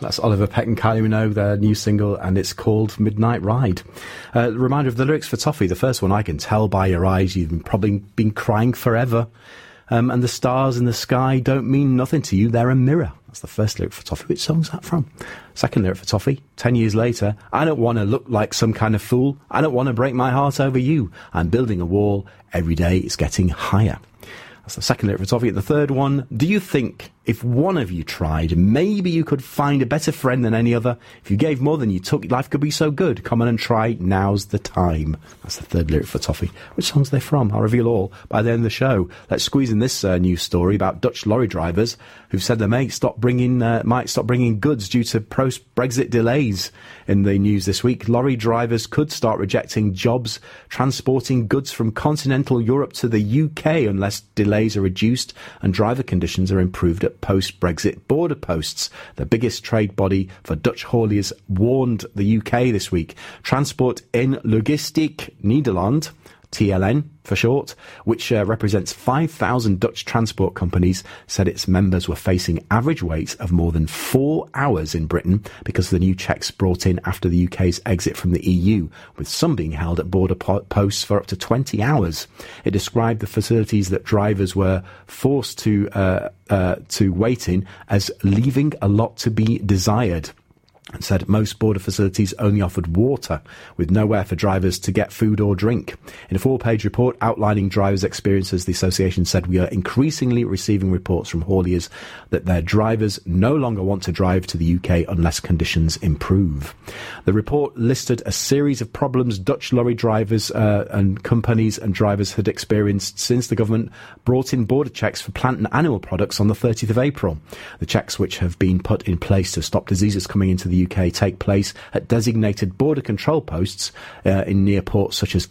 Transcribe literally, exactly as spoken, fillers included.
That's Oliver Peck and Kylie Minogue, their new single, and it's called Midnight Ride. Uh, reminder of the lyrics for Toffee. The first one, I can tell by your eyes you've probably been crying forever. Um, and the stars in the sky don't mean nothing to you, they're a mirror. That's the first lyric for Toffee. Which song's that from? Second lyric for Toffee. Ten years later, I don't want to look like some kind of fool. I don't want to break my heart over you. I'm building a wall. Every day it's getting higher. That's the second lyric for Toffee. The third one, do you think if one of you tried, maybe you could find a better friend than any other? If you gave more than you took, life could be so good. Come on and try, now's the time. That's the third lyric for Toffee. Which songs are they from? I'll reveal all by the end of the show. Let's squeeze in this uh, news story about Dutch lorry drivers who've said they may stop bringing, uh, might stop bringing goods due to post-Brexit delays. In the news this week, lorry drivers could start rejecting jobs transporting goods from continental Europe to the U K unless delays are reduced and driver conditions are improved at post-Brexit border posts. The biggest trade body for Dutch hauliers warned the U K this week. Transport en Logistiek Nederland, T L N for short, which uh, represents five thousand Dutch transport companies, said its members were facing average waits of more than four hours in Britain because of the new checks brought in after the U K's exit from the E U, with some being held at border po- posts for up to twenty hours. It described the facilities that drivers were forced to uh, uh, to wait in as leaving a lot to be desired. And said most border facilities only offered water, with nowhere for drivers to get food or drink. In a four-page report outlining drivers' experiences, the association said, we are increasingly receiving reports from hauliers that their drivers no longer want to drive to the U K unless conditions improve. The report listed a series of problems Dutch lorry drivers uh, and companies and drivers had experienced since the government brought in border checks for plant and animal products on the thirtieth of April. The checks, which have been put in place to stop diseases coming into the U K, take place at designated border control posts uh, in near ports such as